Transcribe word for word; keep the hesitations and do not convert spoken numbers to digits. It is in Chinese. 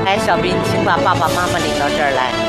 小斌，请把爸爸妈妈领到这儿来。